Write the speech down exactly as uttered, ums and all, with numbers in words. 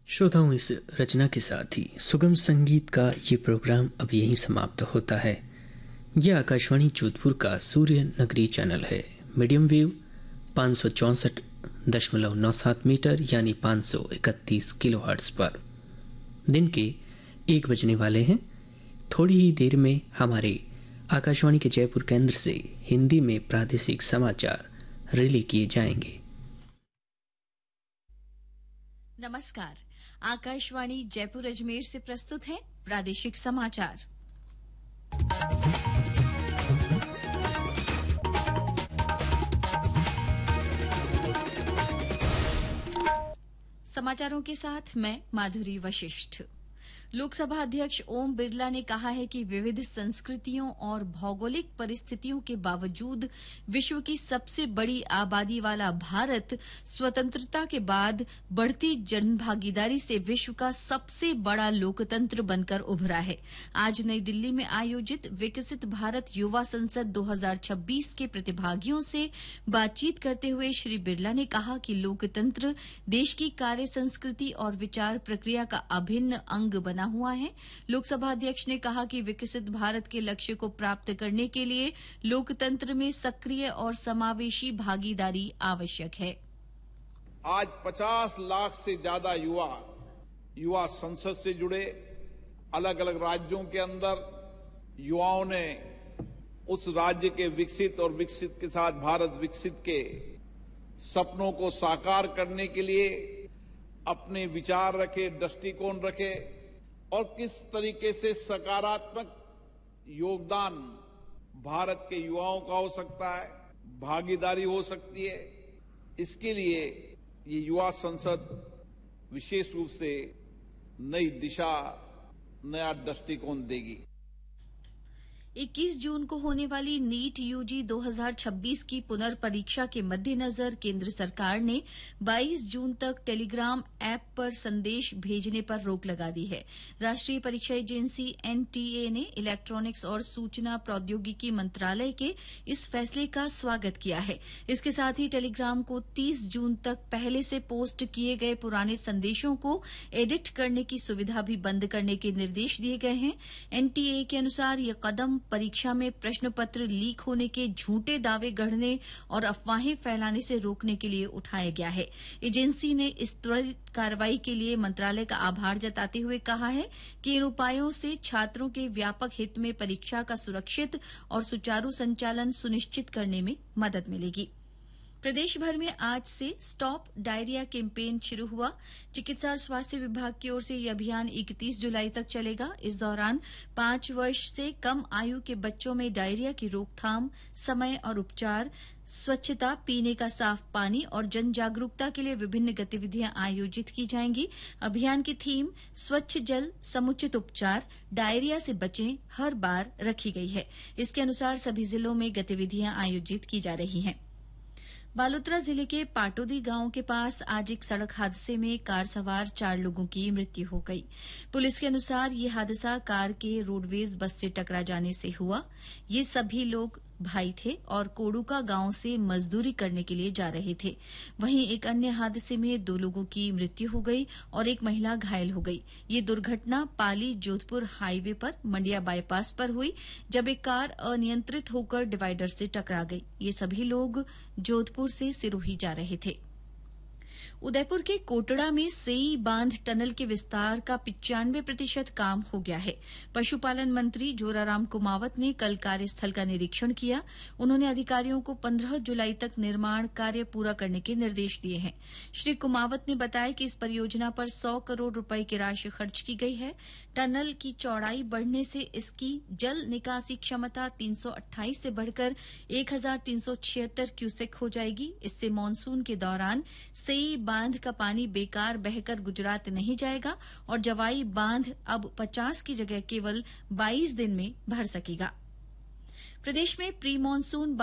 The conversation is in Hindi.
श्रोताओं, इस रचना के साथ ही सुगम संगीत का ये प्रोग्राम अब यहीं समाप्त होता है। यह आकाशवाणी जोधपुर का सूर्य नगरी चैनल है। मीडियम वेव पाँच सौ चौंसठ दशमलव नौ सात मीटर यानी पाँच सौ इकतीस किलो हर्ट्ज पर दिन के एक बजने वाले हैं। थोड़ी ही देर में हमारे आकाशवाणी के जयपुर केंद्र से हिंदी में प्रादेशिक समाचार रिले किए जाएंगे। नमस्कार, आकाशवाणी जयपुर अजमेर से प्रस्तुत है प्रादेशिक समाचार। समाचारों के साथ मैं माधुरी वशिष्ठ। लोकसभा अध्यक्ष ओम बिरला ने कहा है कि विविध संस्कृतियों और भौगोलिक परिस्थितियों के बावजूद विश्व की सबसे बड़ी आबादी वाला भारत स्वतंत्रता के बाद बढ़ती जनभागीदारी से विश्व का सबसे बड़ा लोकतंत्र बनकर उभरा है। आज नई दिल्ली में आयोजित विकसित भारत युवा संसद दो हज़ार छब्बीस के प्रतिभागियों से बातचीत करते हुए श्री बिरला ने कहा कि लोकतंत्र देश की कार्य संस्कृति और विचार प्रक्रिया का अभिन्न अंग बना हुआ है। लोकसभा अध्यक्ष ने कहा कि विकसित भारत के लक्ष्य को प्राप्त करने के लिए लोकतंत्र में सक्रिय और समावेशी भागीदारी आवश्यक है। आज पचास लाख से ज्यादा युवा युवा संसद से जुड़े। अलग अलग राज्यों के अंदर युवाओं ने उस राज्य के विकसित और विकसित के साथ भारत विकसित के सपनों को साकार करने के लिए अपने विचार रखे, दृष्टिकोण रखे और किस तरीके से सकारात्मक योगदान भारत के युवाओं का हो सकता है, भागीदारी हो सकती है। इसके लिए ये युवा संसद विशेष रूप से नई दिशा, नया दृष्टिकोण देगी। इक्कीस जून को होने वाली नीट यूजी दो हज़ार छब्बीस की पुनर्परीक्षा के मद्देनजर केंद्र सरकार ने बाईस जून तक टेलीग्राम ऐप पर संदेश भेजने पर रोक लगा दी है। राष्ट्रीय परीक्षा एजेंसी एनटीए ने इलेक्ट्रॉनिक्स और सूचना प्रौद्योगिकी मंत्रालय के इस फैसले का स्वागत किया है। इसके साथ ही टेलीग्राम को तीस जून तक पहले से पोस्ट किए गए पुराने संदेशों को एडिट करने की सुविधा भी बंद करने के निर्देश दिए गए हैं। एनटीए के अनुसार यह कदम परीक्षा में प्रश्न पत्र लीक होने के झूठे दावे गढ़ने और अफवाहें फैलाने से रोकने के लिए उठाया गया है। एजेंसी ने इस त्वरित कार्रवाई के लिए मंत्रालय का आभार जताते हुए कहा है कि इन उपायों से छात्रों के व्यापक हित में परीक्षा का सुरक्षित और सुचारू संचालन सुनिश्चित करने में मदद मिलेगी। प्रदेश भर में आज से स्टॉप डायरिया कैंपेन शुरू हुआ। चिकित्सा और स्वास्थ्य विभाग की ओर से यह अभियान इकतीस जुलाई तक चलेगा। इस दौरान पांच वर्ष से कम आयु के बच्चों में डायरिया की रोकथाम, समय और उपचार, स्वच्छता, पीने का साफ पानी और जन जागरूकता के लिए विभिन्न गतिविधियां आयोजित की जाएंगी। अभियान की थीम स्वच्छ जल, समुचित उपचार, डायरिया से बचें हर बार रखी गई है। इसके अनुसार सभी जिलों में गतिविधियां आयोजित की जा रही हैं। बालोतरा जिले के पाटोदी गांव के पास आज एक सड़क हादसे में कार सवार चार लोगों की मृत्यु हो गई। पुलिस के अनुसार ये हादसा कार के रोडवेज बस से टकरा जाने से हुआ। ये सभी लोग भाई थे और कोडुका गांव से मजदूरी करने के लिए जा रहे थे। वहीं एक अन्य हादसे में दो लोगों की मृत्यु हो गई और एक महिला घायल हो गई। ये दुर्घटना पाली जोधपुर हाईवे पर मंडिया बाईपास पर हुई, जब एक कार अनियंत्रित होकर डिवाइडर से टकरा गई। ये सभी लोग जोधपुर से सिरोही जा रहे थे। उदयपुर के कोटड़ा में सेई बांध टनल के विस्तार का पिचानवे प्रतिशत काम हो गया है। पशुपालन मंत्री जोराराम कुमावत ने कल कार्यस्थल का निरीक्षण किया। उन्होंने अधिकारियों को पंद्रह जुलाई तक निर्माण कार्य पूरा करने के निर्देश दिए हैं। श्री कुमावत ने बताया कि इस परियोजना पर सौ करोड़ रुपए की राशि खर्च की गई है। टनल की चौड़ाई बढ़ने से इसकी जल निकासी क्षमता तीन सौ अट्ठाईस से बढ़कर एक हज़ार तीन सौ छिहत्तर क्यूसेक हो जाएगी। इससे मानसून के दौरान सेई बांध का पानी बेकार बहकर गुजरात नहीं जाएगा और जवाई बांध अब पचास की जगह केवल बाईस दिन में भर सकेगा। प्रदेश में प्री मानसून